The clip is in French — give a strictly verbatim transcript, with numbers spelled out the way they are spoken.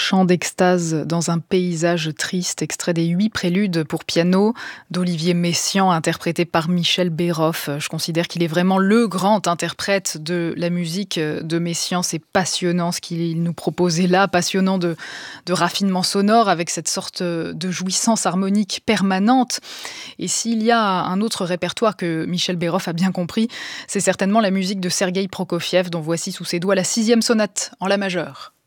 chant d'extase dans un paysage triste, extrait des huit préludes pour piano d'Olivier Messiaen, interprété par Michel Béroff. Je considère qu'il est vraiment le grand interprète de la musique de Messiaen. C'est passionnant ce qu'il nous proposait là, passionnant de, de raffinement sonore avec cette sorte de jouissance harmonique permanente. Et s'il y a un autre répertoire que Michel Béroff a bien compris, c'est certainement la musique de Sergueï Prokofiev, dont voici sous ses doigts la sixième sonate en la majeure.